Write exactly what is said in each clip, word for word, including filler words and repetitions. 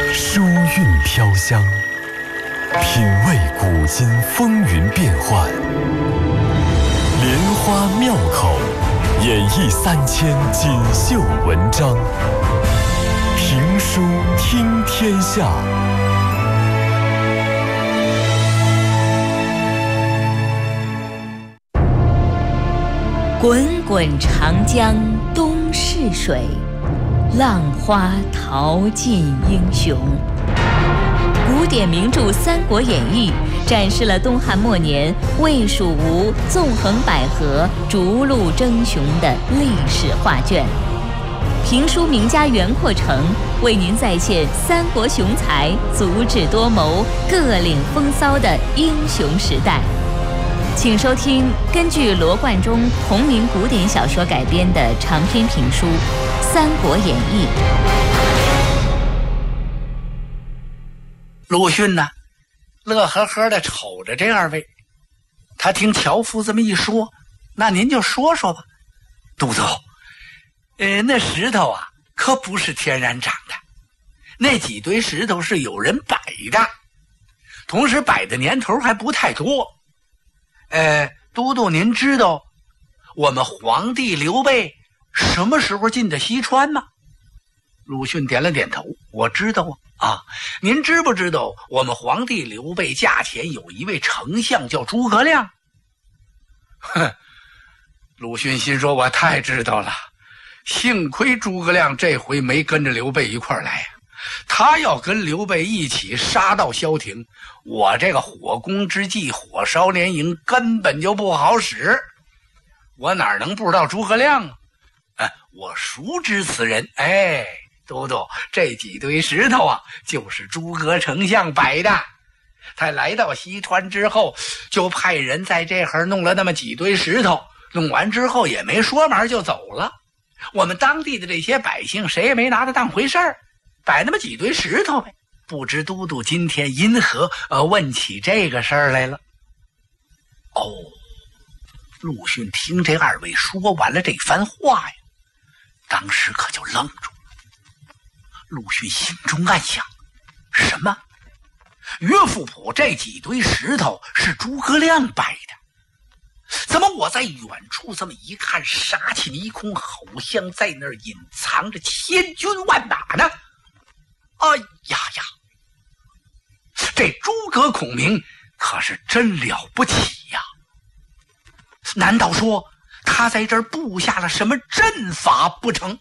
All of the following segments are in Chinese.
书韵飘香，品味古今风云变幻，莲花妙口，演绎三千锦绣文章。评书听天下。 滚滚长江东逝水，浪花淘尽英雄。古典名著《三国演义》展示了东汉末年魏蜀吴纵横捭阖、逐鹿争雄的历史画卷。评书名家袁阔成为您再现三国雄才足智多谋、各领风骚的英雄时代。请收听根据罗贯中同名古典小说改编的长篇评书《三国演义》。 鲁迅呢，乐呵呵地瞅着这二位，他听樵夫这么一说，那您就说说吧。都督，呃，那石头啊，可不是天然长的，那几堆石头是有人摆的，同时摆的年头还不太多。呃，都督您知道我们皇帝刘备什么时候进的西川吗？鲁迅点了点头，我知道啊。啊，您知不知道我们皇帝刘备驾前有一位丞相叫诸葛亮？哼，鲁迅心说我太知道了，幸亏诸葛亮这回没跟着刘备一块儿来，他要跟刘备一起杀到萧亭，我这个火攻之计火烧连营根本就不好使，我哪能不知道诸葛亮啊？哎，我熟知此人。哎，都督，这几堆石头啊，就是诸葛丞相摆的。他来到西川之后，就派人在这儿弄了那么几堆石头，弄完之后也没说门就走了。我们当地的这些百姓谁也没拿他当回事儿，摆那么几堆石头呗。不知都督今天因何呃问起这个事儿来了？哦，鲁迅听这二位说完了这番话呀，当时可就愣住了。鲁迅心中暗想，什么？岳父圃这几堆石头是诸葛亮摆的？怎么我在远处这么一看，杀气迷空，好像在那儿隐藏着千军万马呢？哎呀呀，这诸葛孔明可是真了不起呀！难道说他在这儿布下了什么阵法不成？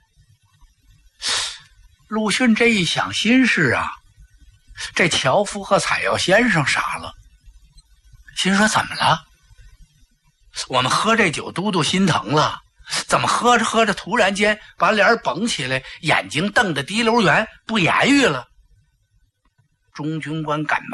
鲁迅这一想心事啊，这樵夫和采药先生傻了，心说怎么了？我们喝这酒，都督心疼了，怎么喝着喝着突然间把脸绷起来，眼睛瞪得滴溜圆，不言语了？中军官赶